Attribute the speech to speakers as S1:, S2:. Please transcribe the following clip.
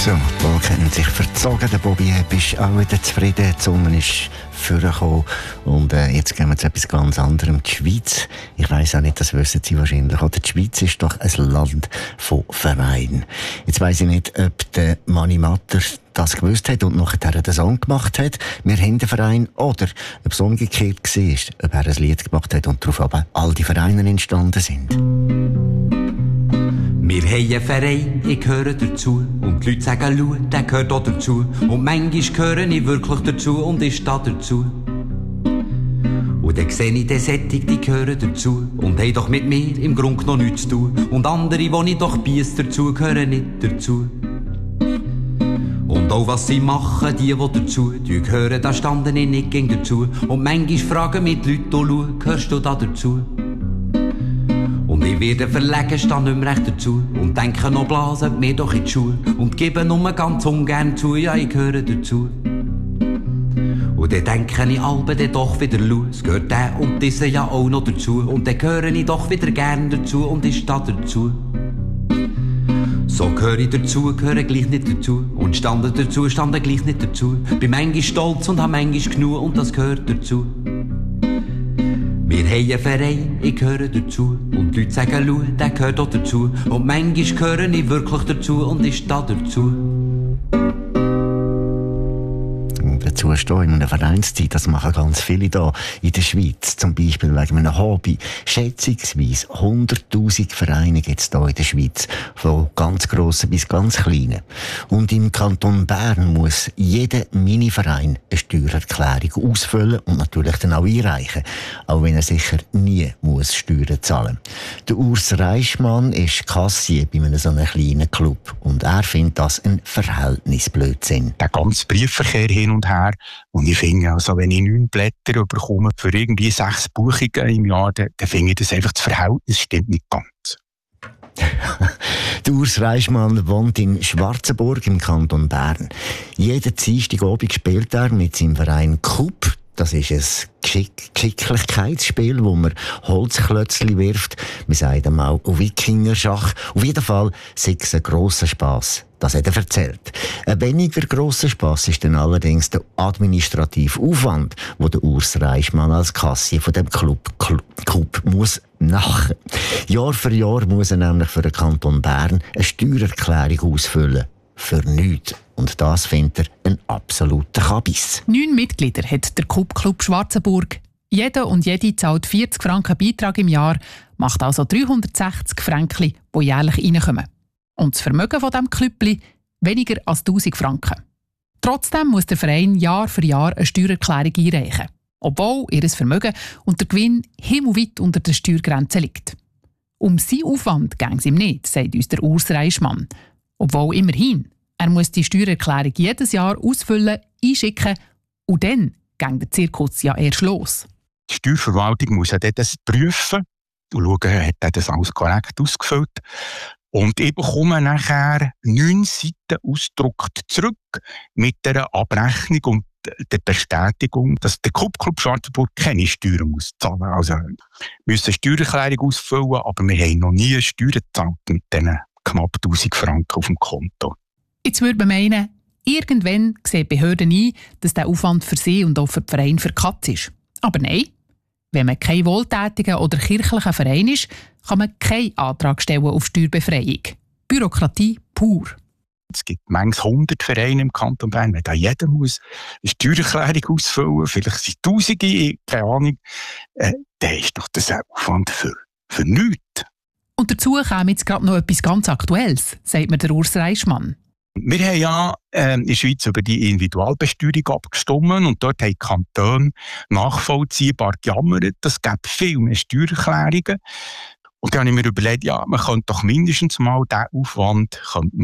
S1: So, die Wolken haben sich verzogen. Der Bobby ist auch wieder zufrieden. Die Sonne ist vorgekommen. Und jetzt gehen wir zu etwas ganz anderem. Die Schweiz, ich weiss auch nicht, das wissen Sie wahrscheinlich, oder? Die Schweiz ist doch ein Land von Vereinen. Jetzt weiss ich nicht, ob der Mani Matter das gewusst hat und nachher den Song gemacht hat. Wir haben den Verein. Oder ob es umgekehrt war, ob er ein Lied gemacht hat und darauf aber all die Vereine entstanden sind.
S2: Wir haben einen Verein, ich gehöre dazu. Und die Leute sagen, schau, der gehört auch dazu. Und manchmal gehöre ich wirklich dazu und ich stehe dazu. Und dann sehe ich den Sättig, die gehören dazu. Und haben doch mit mir im Grunde noch nichts zu tun. Und andere, die ich doch biess dazu, gehören nicht dazu. Und auch was sie machen, die dazu gehören, da standen ich nicht gegen dazu. Und manchmal fragen mich die Leute, oh, schau, gehörst du da dazu? Und ich werde verlegen, stehe nicht mehr recht dazu. Und denke noch, blasen mir doch in die Schuhe. Und gebe nur ganz ungern zu, ja, ich gehöre dazu. Und dann denke ich alben dann doch wieder, es gehört der und dieser ja auch noch dazu. Und dann gehöre ich doch wieder gern dazu und ich stehe dazu. So gehöre ich dazu, gehöre gleich nicht dazu. Und stande dazu, stande gleich nicht dazu. Bin manchmal stolz und hab manchmal genug und das gehört dazu. Wir haben einen Verein, ich gehöre dazu. Und die Leute sagen, schau, der gehört auch dazu. Und manchmal gehöre ich wirklich dazu und ich stehe dazu.
S1: Dazu stehen in einer Vereinszeit, das machen ganz viele hier in der Schweiz, zum Beispiel wegen einem Hobby. Schätzungsweise 100'000 Vereine gibt es hier in der Schweiz, von ganz grossen bis ganz kleinen. Und im Kanton Bern muss jeder Mini-Verein eine Steuererklärung ausfüllen und natürlich dann auch einreichen, auch wenn er sicher nie muss Steuern zahlen. Der Urs Reichmann ist Kassier bei einem so einem kleinen Club und er findet das ein Verhältnisblödsinn.
S3: Der ganze Briefverkehr hin und her. Und ich finde, also, wenn ich 9 Blätter bekomme für irgendwie 6 Buchungen im Jahr, dann finde ich das einfach, das Verhältnis stimmt nicht ganz.
S1: Der Urs Reichmann wohnt in Schwarzenburg im Kanton Bern. Jeden Dienstagabend spielt er mit seinem Verein KUP. Das ist ein Geschicklichkeitsspiel, wo man Holzklötzchen wirft. Wir sagen ihm auch Wikingerschach. Auf jeden Fall ist es ein grosser Spass. Das hat er erzählt. Ein weniger grosser Spass ist dann allerdings der administrative Aufwand, den der Urs Reichmann als Kassier von dem Club muss machen. Jahr für Jahr muss er nämlich für den Kanton Bern eine Steuererklärung ausfüllen. Für nichts. Und das findet er ein absoluter Kabis.
S4: 9 Mitglieder hat der Club Schwarzenburg. Jeder und jede zahlt 40 Franken Beitrag im Jahr, macht also 360 Franken, die jährlich reinkommen. Und das Vermögen von diesem Klüppli weniger als 1000 Franken. Trotzdem muss der Verein Jahr für Jahr eine Steuererklärung einreichen, obwohl ihr Vermögen und der Gewinn himmelweit unter der Steuergrenze liegt. Um seinen Aufwand ging es ihm nicht, sagt uns der Urs Reichmann. Obwohl immerhin, er muss die Steuererklärung jedes Jahr ausfüllen, einschicken und dann geht der Zirkus ja erst los.
S3: Die Steuerverwaltung muss ja das prüfen und schauen, hat er das alles korrekt ausgefüllt. Und ich bekomme nachher 9 Seiten ausgedruckt zurück mit der Abrechnung und der Bestätigung, dass der Club Schwarzenburg keine Steuern muss zahlen. Also, wir müssen eine Steuererklärung ausfüllen, aber wir haben noch nie Steuern gezahlt mit diesen knapp 1000 Franken auf dem Konto.
S4: Jetzt würde man meinen, irgendwann sehen die Behörden ein, dass der Aufwand für sie und auch für den Verein verkatzt ist. Aber nein, wenn man kein wohltätiger oder kirchlicher Verein ist, kann man keinen Antrag stellen auf Steuerbefreiung. Bürokratie pur.
S3: Es gibt manchmal 100 Vereine im Kanton Bern. Wenn da jeder muss eine Steuererklärung ausfüllen, vielleicht sind Tausende, keine Ahnung, dann ist doch das ein Aufwand für nichts.
S4: Und dazu käme jetzt gerade noch etwas ganz Aktuelles, sagt mir der Urs Reichmann.
S3: Wir haben ja in der Schweiz über die Individualbesteuerung abgestimmt und dort haben die Kantone nachvollziehbar gejammert, es gäbe viel mehr Steuererklärungen. Und dann habe ich mir überlegt, ja, man könnte doch mindestens mal diesen Aufwand